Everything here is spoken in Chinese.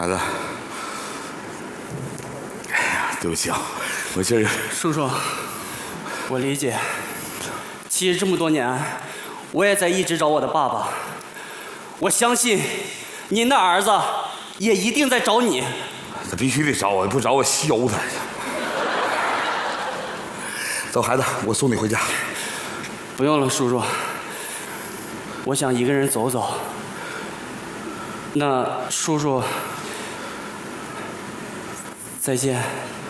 孩子，哎呀，对不起啊，我今儿叔叔，我理解。其实这么多年，我也在一直找我的爸爸。我相信，您的儿子也一定在找你。 他必须得找我，不找我削他。走，孩子，我送你回家。 不用了，叔叔。我想一个人走走。那叔叔，再见。